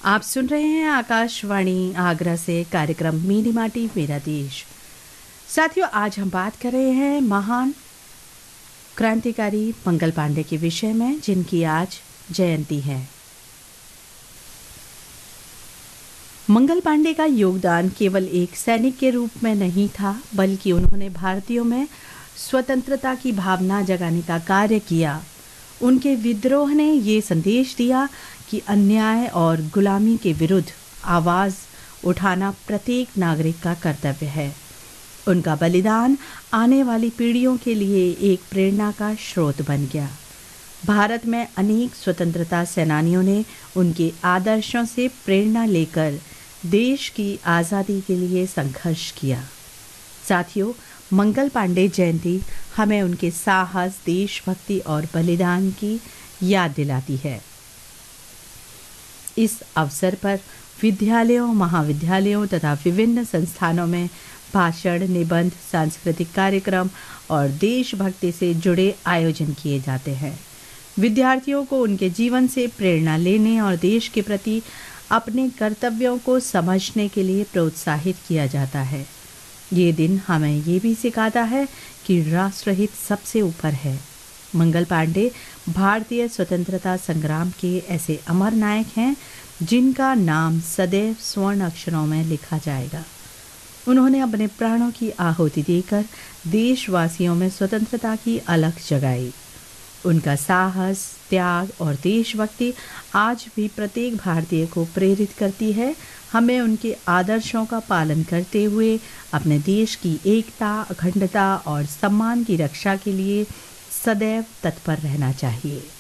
आप सुन रहे हैं आकाशवाणी आगरा से कार्यक्रम मेरी माटी मेरा देश। साथियों, आज हम बात कर रहे हैं महान क्रांतिकारी मंगल पांडे के विषय में, जिनकी आज जयंती है। मंगल पांडे का योगदान केवल एक सैनिक के रूप में नहीं था, बल्कि उन्होंने भारतीयों में स्वतंत्रता की भावना जगाने का कार्य किया। उनके विद्रोह ने ये संदेश दिया कि अन्याय और गुलामी के विरुद्ध आवाज़ उठाना प्रत्येक नागरिक का कर्तव्य है। उनका बलिदान आने वाली पीढ़ियों के लिए एक प्रेरणा का स्रोत बन गया। भारत में अनेक स्वतंत्रता सेनानियों ने उनके आदर्शों से प्रेरणा लेकर देश की आज़ादी के लिए संघर्ष किया। साथियों, मंगल पांडे जयंती हमें उनके साहस, देशभक्ति और बलिदान की याद दिलाती है। इस अवसर पर विद्यालयों, महाविद्यालयों तथा विभिन्न संस्थानों में भाषण, निबंध, सांस्कृतिक कार्यक्रम और देशभक्ति से जुड़े आयोजन किए जाते हैं। विद्यार्थियों को उनके जीवन से प्रेरणा लेने और देश के प्रति अपने कर्तव्यों को समझने के लिए प्रोत्साहित किया जाता है। ये दिन हमें ये भी सिखाता है कि राष्ट्रहित सबसे ऊपर है। मंगल पांडे भारतीय स्वतंत्रता संग्राम के ऐसे अमर नायक हैं जिनका नाम सदैव स्वर्ण अक्षरों में लिखा जाएगा। उन्होंने अपने प्राणों की आहुति देकर देशवासियों में स्वतंत्रता की अलख जगाई। उनका साहस, त्याग और देशभक्ति आज भी प्रत्येक भारतीय को प्रेरित करती है। हमें उनके आदर्शों का पालन करते हुए अपने देश की एकता, अखंडता और सम्मान की रक्षा के लिए सदैव तत्पर रहना चाहिए।